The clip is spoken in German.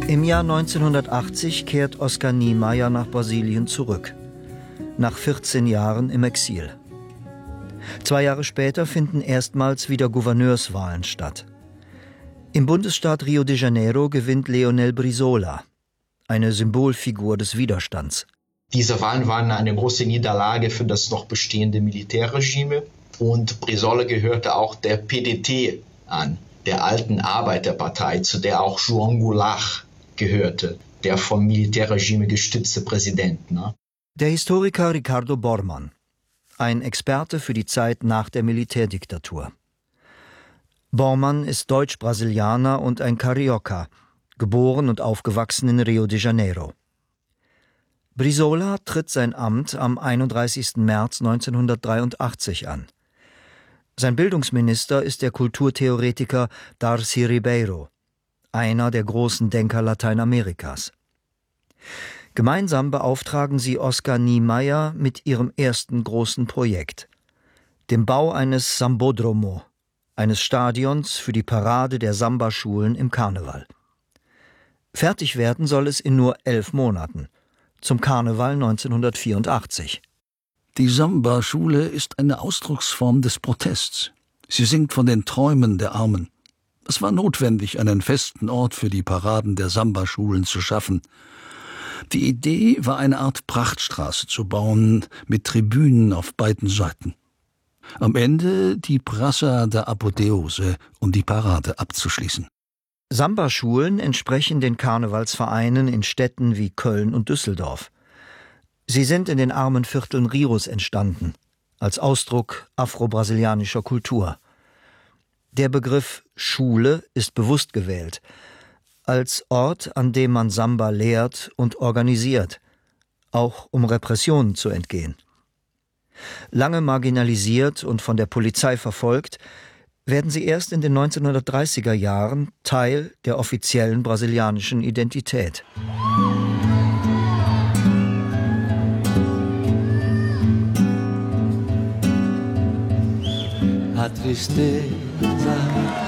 Im Jahr 1980 kehrt Oscar Niemeyer nach Brasilien zurück. Nach 14 Jahren im Exil. 2 Jahre später finden erstmals wieder Gouverneurswahlen statt. Im Bundesstaat Rio de Janeiro gewinnt Leonel Brizola, eine Symbolfigur des Widerstands. Diese Wahlen waren eine große Niederlage für das noch bestehende Militärregime und Brizola gehörte auch der PDT an, der alten Arbeiterpartei, zu der auch João Goulart gehörte, der vom Militärregime gestützte Präsident. Der Historiker Ricardo Bormann, ein Experte für die Zeit nach der Militärdiktatur. Bormann ist Deutsch-Brasilianer und ein Carioca, geboren und aufgewachsen in Rio de Janeiro. Brizola tritt sein Amt am 31. März 1983 an. Sein Bildungsminister ist der Kulturtheoretiker Darcy Ribeiro, einer der großen Denker Lateinamerikas. Gemeinsam beauftragen sie Oscar Niemeyer mit ihrem ersten großen Projekt, dem Bau eines Sambódromo, eines Stadions für die Parade der Samba-Schulen im Karneval. Fertig werden soll es in nur 11 Monaten, zum Karneval 1984. Die Samba-Schule ist eine Ausdrucksform des Protests. Sie singt von den Träumen der Armen. Es war notwendig, einen festen Ort für die Paraden der Samba-Schulen zu schaffen. Die Idee war, eine Art Prachtstraße zu bauen, mit Tribünen auf beiden Seiten. Am Ende die Praça da Apoteose, um die Parade abzuschließen. Samba-Schulen entsprechen den Karnevalsvereinen in Städten wie Köln und Düsseldorf. Sie sind in den armen Vierteln Rios entstanden, als Ausdruck afro-brasilianischer Kultur. Der Begriff Schule ist bewusst gewählt, als Ort, an dem man Samba lehrt und organisiert, auch um Repressionen zu entgehen. Lange marginalisiert und von der Polizei verfolgt, werden sie erst in den 1930er Jahren Teil der offiziellen brasilianischen Identität. A tristeza